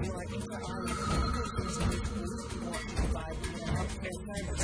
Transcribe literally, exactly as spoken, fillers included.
your inter-island, is a big boost for you by the healthcare service.